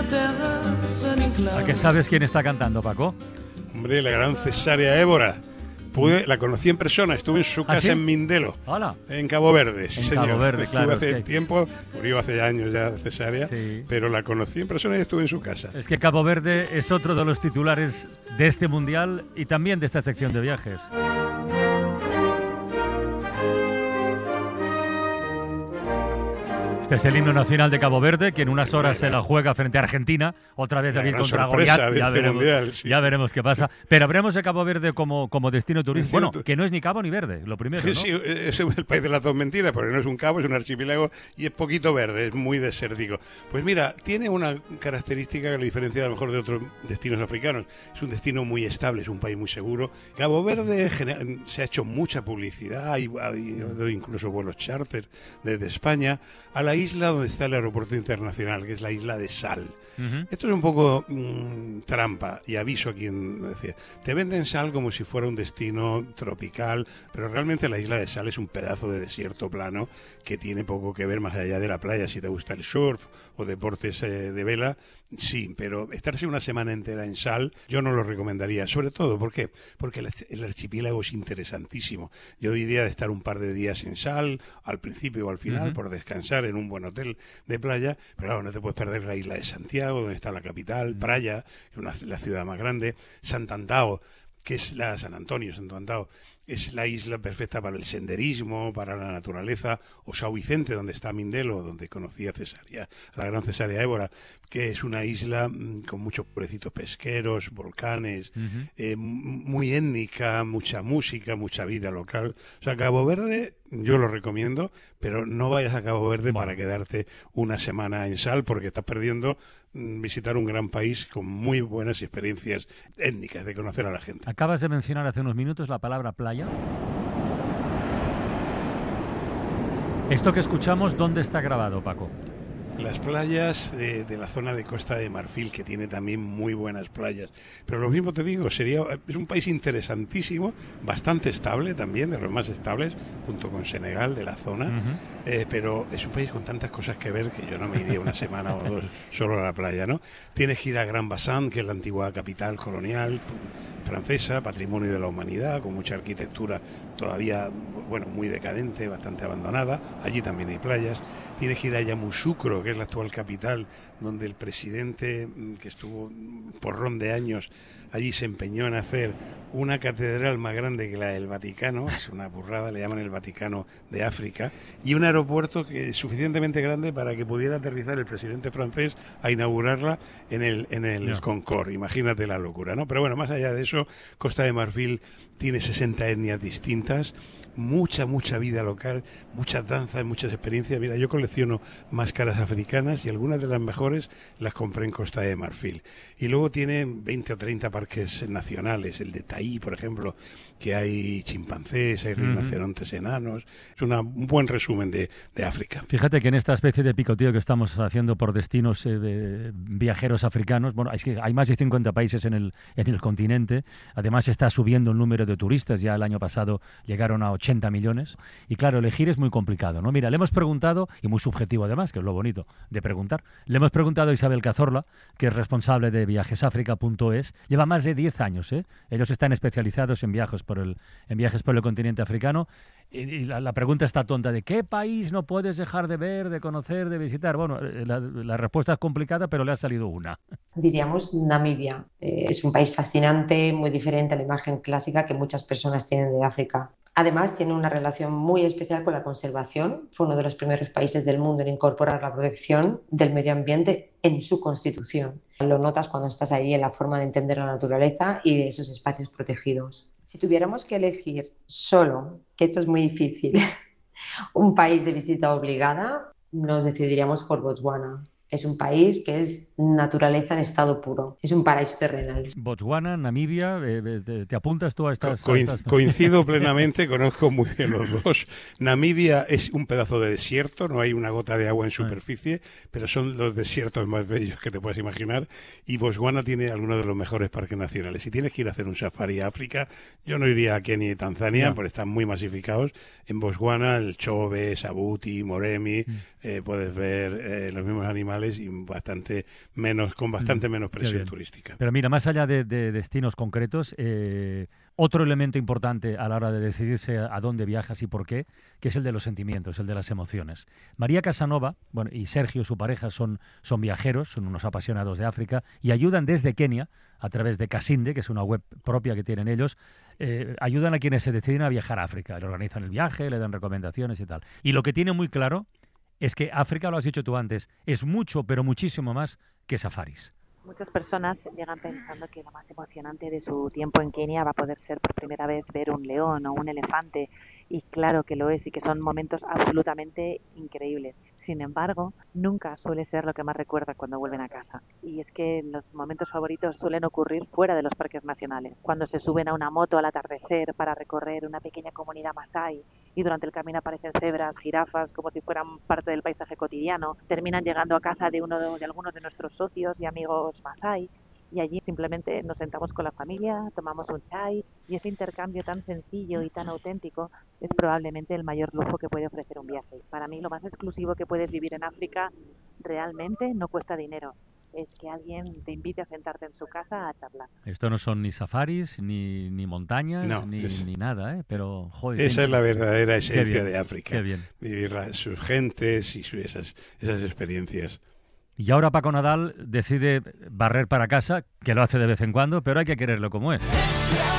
¿A qué sabes quién está cantando, Paco? Hombre, la gran Cesárea Évora. La conocí en persona, estuve en su casa ¿sí? en Mindelo, Hola. en Cabo Verde, sí, en señor. Cabo Verde, estuve claro, hace tiempo, murió hace años ya Cesárea, sí. Pero la conocí en persona y estuve en su casa. Es que Cabo Verde es otro de los titulares de este mundial y también de esta sección de viajes. Este es el himno nacional de Cabo Verde, que en unas horas se la juega frente a Argentina, otra vez David contra Goliat. Ya veremos qué pasa. Pero hablemos de Cabo Verde como destino turístico. Bueno, que no es ni Cabo ni Verde, lo primero, ¿no? Sí, es el país de las dos mentiras, porque no es un cabo, es un archipiélago y es poquito verde, es muy desértico. Pues mira, tiene una característica que lo diferencia a lo mejor de otros destinos africanos. Es un destino muy estable, es un país muy seguro. Cabo Verde se ha hecho mucha publicidad, hay incluso vuelos charter desde España a la isla donde está el aeropuerto internacional, que es la isla de Sal. Esto es un poco trampa, y aviso a quien decía, te venden Sal como si fuera un destino tropical, pero realmente la isla de Sal es un pedazo de desierto plano que tiene poco que ver más allá de la playa. Si te gusta el surf o deportes de vela, sí, pero estarse una semana entera en Sal yo no lo recomendaría, sobre todo, ¿por qué? Porque el archipiélago es interesantísimo. Yo diría de estar un par de días en Sal, al principio o al final, por descansar en un buen hotel de playa, pero claro, no te puedes perder la isla de Santiago, donde está la capital, Praia, la ciudad más grande, Sant Antao, que es San Antonio, es la isla perfecta para el senderismo, para la naturaleza, o São Vicente, donde está Mindelo, donde conocí a la gran Cesárea Évora, que es una isla con muchos pueblecitos pesqueros, volcanes, muy étnica, mucha música, mucha vida local. O sea, Cabo Verde yo lo recomiendo, pero no vayas a Cabo Verde para quedarte una semana en Sal, porque estás perdiendo visitar un gran país con muy buenas experiencias étnicas de conocer a la gente. Acabas de mencionar hace unos minutos la palabra playa. Esto que escuchamos, ¿dónde está grabado, Paco? Las playas de la zona de Costa de Marfil, que tiene también muy buenas playas. Pero lo mismo te digo, es un país interesantísimo, bastante estable también, de los más estables, junto con Senegal, de la zona. Pero es un país con tantas cosas que ver que yo no me iría una semana o dos solo a la playa, ¿no? Tienes que ir a Gran Bassam, que es la antigua capital colonial francesa, patrimonio de la humanidad, con mucha arquitectura todavía, muy decadente, bastante abandonada. Allí también hay playas. Tienes que ir a Yamoussoukro, que es la actual capital, donde el presidente, que estuvo un porrón de años, allí se empeñó en hacer una catedral más grande que la del Vaticano, es una burrada, le llaman el Vaticano de África, y un aeropuerto que es suficientemente grande para que pudiera aterrizar el presidente francés a inaugurarla en el Concorde. Imagínate la locura, ¿no? Pero bueno, más allá de eso, Costa de Marfil tiene 60 etnias distintas, mucha vida local, muchas danzas, muchas experiencias. Mira, yo colecciono máscaras africanas y algunas de las mejores las compré en Costa de Marfil. Y luego tiene 20 o 30 parques nacionales, el de Taí, por ejemplo, que hay chimpancés, hay rinocerontes enanos. Es un buen resumen de África. Fíjate que en esta especie de picoteo que estamos haciendo por destinos viajeros africanos, es que hay más de 50 países en el continente. Además está subiendo el número de turistas, ya el año pasado llegaron a 80 millones, y claro, elegir es muy complicado, ¿no? Mira, le hemos preguntado, y muy subjetivo además, que es lo bonito de preguntar, le hemos preguntado a Isabel Cazorla, que es responsable de viajesafrica.es, lleva más de 10 años, ellos están especializados en viajes por el continente africano, y la pregunta está tonta, ¿de qué país no puedes dejar de ver, de conocer, de visitar? Bueno, la respuesta es complicada, pero le ha salido una. Diríamos Namibia. Es un país fascinante, muy diferente a la imagen clásica que muchas personas tienen de África. Además, tiene una relación muy especial con la conservación. Fue uno de los primeros países del mundo en incorporar la protección del medio ambiente en su constitución. Lo notas cuando estás ahí en la forma de entender la naturaleza y de esos espacios protegidos. Si tuviéramos que elegir solo, que esto es muy difícil, un país de visita obligada, nos decidiríamos por Botswana. Es un país que es naturaleza en estado puro. Es un paraíso terrenal. Botswana, Namibia, ¿te apuntas tú a estas? Coincido plenamente, conozco muy bien los dos. Namibia es un pedazo de desierto, no hay una gota de agua en superficie, pero son los desiertos más bellos que te puedes imaginar. Y Botswana tiene algunos de los mejores parques nacionales. Si tienes que ir a hacer un safari a África, yo no iría a Kenia y Tanzania, porque están muy masificados. En Botswana, el chobe, sabuti, moremi, puedes ver los mismos animales nacionales y con bastante menos presión turística. Pero mira, más allá de destinos concretos, otro elemento importante a la hora de decidirse a dónde viajas y por qué, que es el de los sentimientos, el de las emociones. María Casanova, bueno, y Sergio, su pareja, son viajeros, son unos apasionados de África y ayudan desde Kenia, a través de Kasinde, que es una web propia que tienen ellos, ayudan a quienes se deciden a viajar a África. Le organizan el viaje, le dan recomendaciones y tal. Y lo que tiene muy claro es que África, lo has dicho tú antes, es mucho, pero muchísimo más que safaris. Muchas personas llegan pensando que lo más emocionante de su tiempo en Kenia va a poder ser por primera vez ver un león o un elefante, y claro que lo es y que son momentos absolutamente increíbles. Sin embargo, nunca suele ser lo que más recuerda cuando vuelven a casa. Y es que los momentos favoritos suelen ocurrir fuera de los parques nacionales, cuando se suben a una moto al atardecer para recorrer una pequeña comunidad masái y durante el camino aparecen cebras, jirafas, como si fueran parte del paisaje cotidiano. Terminan llegando a casa de algunos de nuestros socios y amigos masái, y allí simplemente nos sentamos con la familia, tomamos un chai, y ese intercambio tan sencillo y tan auténtico es probablemente el mayor lujo que puede ofrecer un viaje. Para mí lo más exclusivo que puedes vivir en África realmente no cuesta dinero. Es que alguien te invite a sentarte en su casa a charlar. Esto no son ni safaris, ni montañas, ni nada, pero joder. Esa es la verdadera esencia de África. Qué bien. Vivir sus gentes y esas experiencias. Y ahora Paco Nadal decide barrer para casa, que lo hace de vez en cuando, pero hay que quererlo como es.